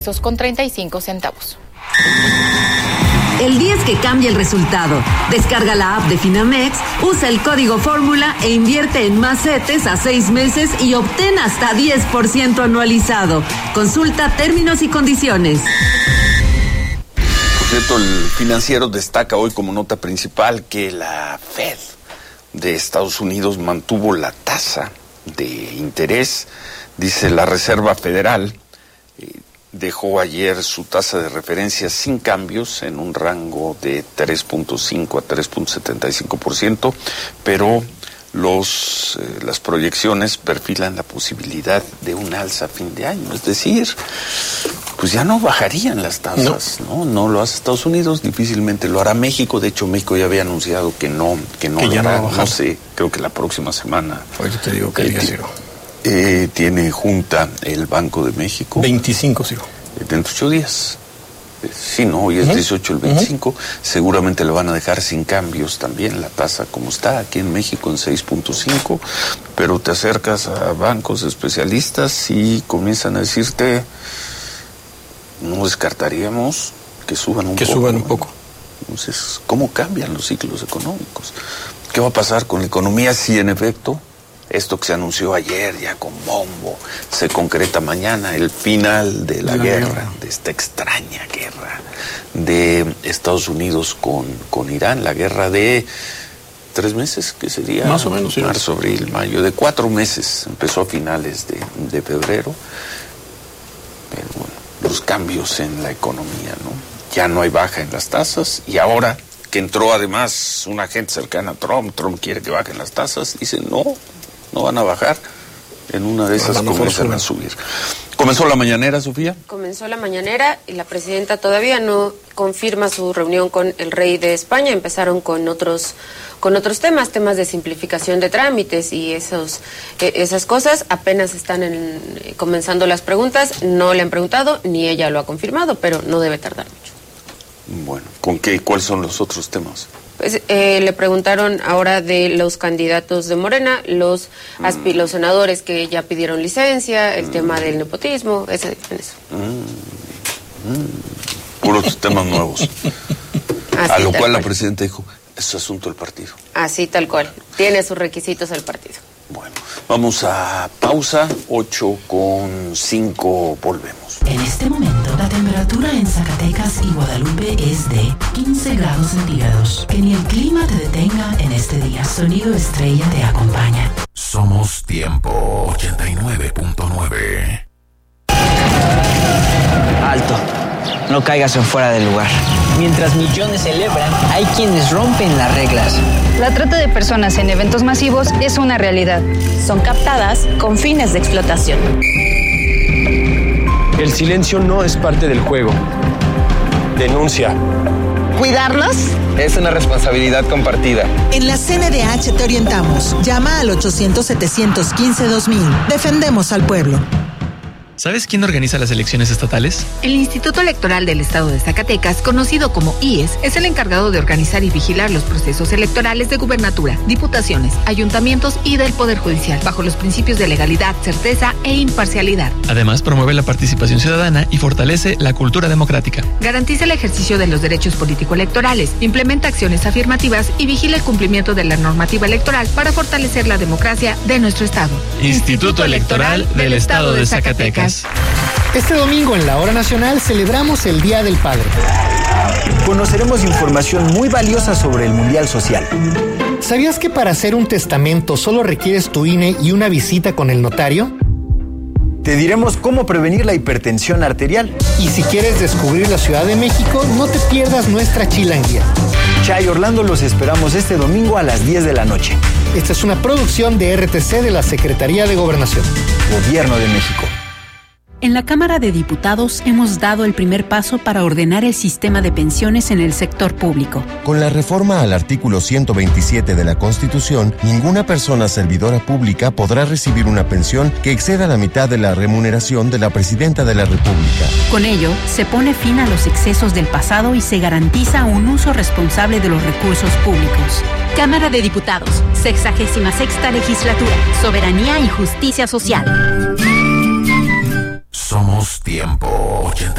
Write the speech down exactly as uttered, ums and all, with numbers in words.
pesos con treinta y cinco centavos. El día es que cambia el resultado. Descarga la app de Finamex, usa el código fórmula e invierte en más CETES a seis meses y obtén hasta diez por ciento anualizado. Consulta términos y condiciones. Por cierto, el Financiero destaca hoy como nota principal que la Fed de Estados Unidos mantuvo la tasa de interés. Dice la Reserva Federal eh, dejó ayer su tasa de referencia sin cambios en un rango de tres punto cinco a tres punto setenta y cinco por ciento, pero los eh, las proyecciones perfilan la posibilidad de un alza a fin de año, es decir, pues ya no bajarían las tasas, ¿no? No, no lo hace Estados Unidos, difícilmente lo hará México. De hecho, México ya había anunciado que no, que no que lo ya hará, no, va a bajar. No sé, creo que la próxima semana. Ahorita te digo que eh, diga cero. Eh, tiene junta el Banco de México. veinticinco, sigo. Dentro de ocho días. Eh, sí, no, hoy es uh-huh. dieciocho, el veinticinco. Uh-huh. Seguramente lo van a dejar sin cambios también, la tasa como está aquí en México en seis punto cinco. Pero te acercas a bancos especialistas y comienzan a decirte, no descartaríamos que suban un que poco. Que suban un ¿no? poco. Entonces, ¿cómo cambian los ciclos económicos? ¿Qué va a pasar con la economía si en efecto esto que se anunció ayer ya con bombo se concreta mañana, el final de la, la guerra, guerra, de esta extraña guerra de Estados Unidos con, con Irán, la guerra de tres meses, que sería más o menos, sí. marzo, abril, mayo, de cuatro meses, empezó a finales de, de febrero, pero bueno, los cambios en la economía, ¿no? Ya no hay baja en las tasas y ahora que entró además una gente cercana a Trump, Trump quiere que bajen las tasas, dicen no, no van a bajar, en una de esas no, comienzan a subir. ¿Comenzó la mañanera, Sofía? Comenzó la mañanera y la presidenta todavía no confirma su reunión con el rey de España. Empezaron con otros con otros temas, temas de simplificación de trámites y esos eh, esas cosas. Apenas están en, eh, comenzando las preguntas, no le han preguntado, ni ella lo ha confirmado, pero no debe tardar mucho. Bueno, ¿con qué? ¿Cuáles son los otros temas? Pues eh, le preguntaron ahora de los candidatos de Morena, los mm. aspi, los senadores que ya pidieron licencia, el mm. tema del nepotismo, ese, eso. Mm. Mm. Puros temas nuevos. Así, a lo cual, cual la cual. presidenta dijo, es asunto del partido. Así tal cual, tiene sus requisitos el partido. Bueno, vamos a pausa, ocho con cinco, volvemos. En este momento, la temperatura en Zacatecas y Guadalupe es de quince grados centígrados. Que ni el clima te detenga en este día. Sonido Estrella te acompaña. Somos Tiempo ochenta y nueve punto nueve. Alto. No caigas en fuera del lugar. Mientras millones celebran, hay quienes rompen las reglas. La trata de personas en eventos masivos es una realidad. Son captadas con fines de explotación. El silencio no es parte del juego. Denuncia. ¿Cuidarnos? Es una responsabilidad compartida. En la C N D H te orientamos. Llama al ochocientos, setecientos quince, dos mil. Defendemos al pueblo. ¿Sabes quién organiza las elecciones estatales? El Instituto Electoral del Estado de Zacatecas, conocido como I E S, es el encargado de organizar y vigilar los procesos electorales de gubernatura, diputaciones, ayuntamientos y del Poder Judicial, bajo los principios de legalidad, certeza e imparcialidad. Además, promueve la participación ciudadana y fortalece la cultura democrática. Garantiza el ejercicio de los derechos político-electorales, implementa acciones afirmativas y vigila el cumplimiento de la normativa electoral para fortalecer la democracia de nuestro Estado. Instituto Electoral del Estado de Zacatecas. Este domingo en la Hora Nacional celebramos el Día del Padre. Conoceremos información muy valiosa sobre el Mundial Social. ¿Sabías que para hacer un testamento solo requieres tu I N E y una visita con el notario? Te diremos cómo prevenir la hipertensión arterial. Y si quieres descubrir la Ciudad de México, no te pierdas nuestra chilanguía. Chay Orlando, los esperamos este domingo a las diez de la noche. Esta es una producción de R T C de la Secretaría de Gobernación. Gobierno de México. En la Cámara de Diputados hemos dado el primer paso para ordenar el sistema de pensiones en el sector público. Con la reforma al artículo ciento veintisiete de la Constitución, ninguna persona servidora pública podrá recibir una pensión que exceda la mitad de la remuneración de la Presidenta de la República. Con ello, se pone fin a los excesos del pasado y se garantiza un uso responsable de los recursos públicos. Cámara de Diputados, sexagésima sexta legislatura, soberanía y justicia social. Somos Somos Tiempo ochenta